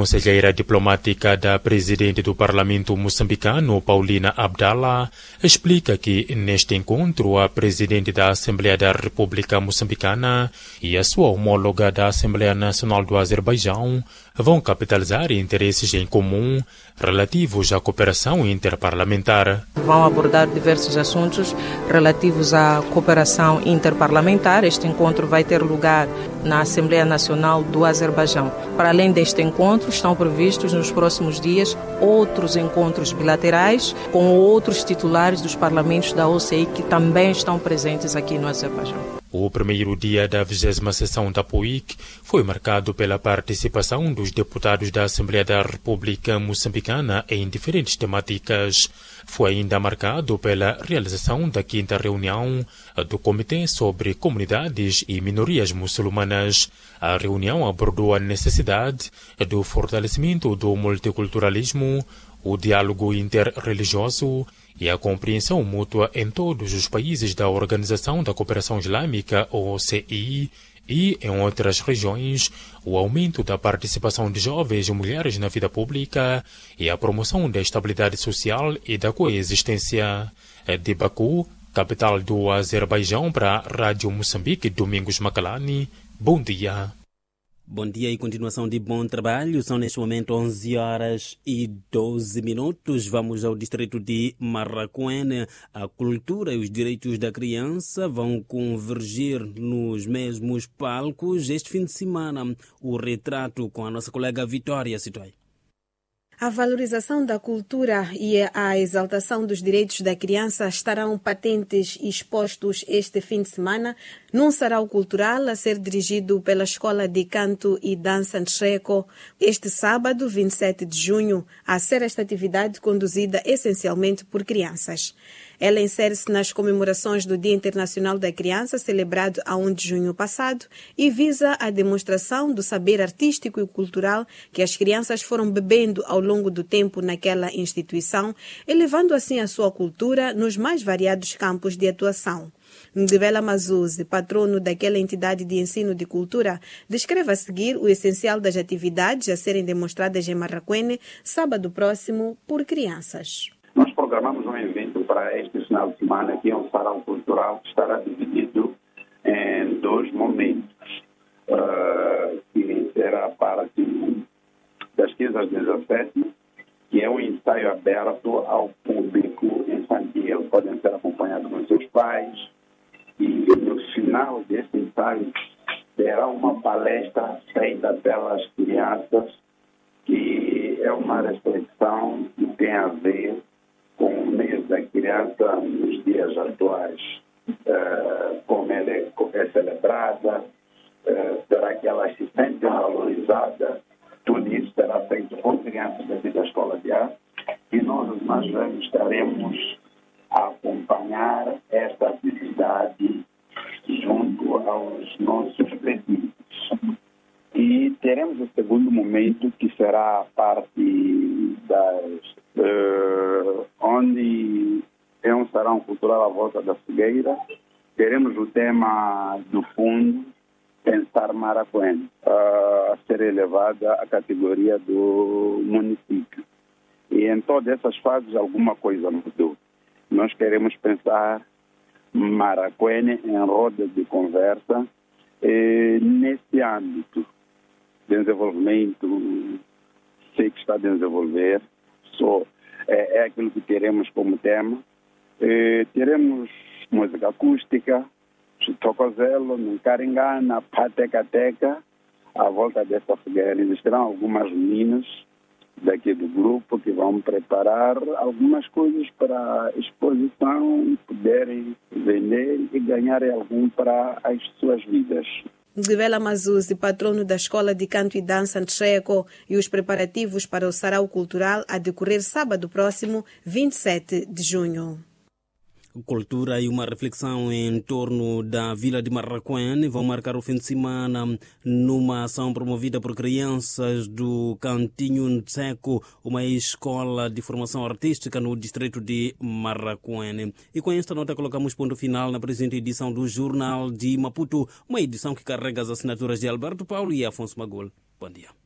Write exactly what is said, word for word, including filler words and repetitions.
Conselheira diplomática da presidente do Parlamento moçambicano, Paulina Abdallah, explica que neste encontro a presidente da Assembleia da República Moçambicana e a sua homóloga da Assembleia Nacional do Azerbaijão vão capitalizar interesses em comum relativos à cooperação interparlamentar. Vão abordar diversos assuntos relativos à cooperação interparlamentar. Este encontro vai ter lugar na Assembleia Nacional do Azerbaijão. Para além deste encontro, estão previstos nos próximos dias outros encontros bilaterais com outros titulares dos parlamentos da O C I que também estão presentes aqui no Azerbaijão. O primeiro dia da vigésima sessão da P O I C foi marcado pela participação dos deputados da Assembleia da República Moçambicana em diferentes temáticas. Foi ainda marcado pela realização da quinta reunião do Comitê sobre Comunidades e Minorias Muçulmanas. A reunião abordou a necessidade do fortalecimento do multiculturalismo, o diálogo interreligioso e a compreensão mútua em todos os países da Organização da Cooperação Islâmica, O C I, e, em outras regiões, o aumento da participação de jovens e mulheres na vida pública e a promoção da estabilidade social e da coexistência. De Baku, capital do Azerbaijão, para a Rádio Moçambique, Domingos Macalani, bom dia. Bom dia e continuação de bom trabalho. São neste momento onze horas e doze minutos. Vamos ao distrito de Marraquene. A cultura e os direitos da criança vão convergir nos mesmos palcos este fim de semana. O retrato com a nossa colega Vitória Citoi. A valorização da cultura e a exaltação dos direitos da criança estarão patentes e expostos este fim de semana num sarau cultural a ser dirigido pela Escola de Canto e Dança Ntcheko este sábado, vinte e sete de junho, a ser esta atividade conduzida essencialmente por crianças. Ela insere-se nas comemorações do Dia Internacional da Criança, celebrado a primeiro de junho passado, e visa a demonstração do saber artístico e cultural que as crianças foram bebendo ao longo do tempo naquela instituição, elevando assim a sua cultura nos mais variados campos de atuação. Ndivela Mazuzi, patrono daquela entidade de ensino de cultura, descreve a seguir o essencial das atividades a serem demonstradas em Marraquene, sábado próximo, por crianças. Nós programamos um evento para este final de semana, que é um sarau cultural que estará dividido em dois momentos, uh, que será a parte das quinze às dezessete, que é um ensaio aberto ao público infantil. Podem ser acompanhados com seus pais, e no final desse ensaio terá uma palestra feita pelas crianças, que é uma reflexão que tem a ver com o mês da criança nos dias atuais, uh, como ela é, é celebrada, uh, será que elas se sentem valorizadas. Tudo isso será feito com crianças daqui da Escola de Arte, e nós, os mais velhos, estaremos a acompanhar esta atividade junto aos nossos pedidos. E teremos o segundo momento, que será a parte das Uh, onde é um sarau cultural à volta da fogueira. Teremos o tema do fundo, Pensar Marraquene, uh, a ser elevada à categoria do município. E em todas essas fases alguma coisa mudou. Nós queremos pensar Marraquene em roda de conversa eh, nesse âmbito de desenvolvimento, sei que está a desenvolver. So, é, é aquilo que teremos como tema. Eh, teremos música acústica, Chitocozelo, Ncaringana, Patecateca, à volta dessa fogueira. Existirão algumas meninas daqui do grupo que vão preparar algumas coisas para a exposição, poderem vender e ganharem algum para as suas vidas. Ndivela Mazuzi, patrono da Escola de Canto e Dança Ntcheko, e os preparativos para o sarau cultural a decorrer sábado próximo, vinte e sete de junho. Cultura e uma reflexão em torno da Vila de Marraquene vão marcar o fim de semana numa ação promovida por crianças do Cantinho Ntcheko, uma escola de formação artística no distrito de Marraquene. E com esta nota colocamos ponto final na presente edição do Jornal de Maputo, uma edição que carrega as assinaturas de Alberto Paulo e Afonso Magol. Bom dia.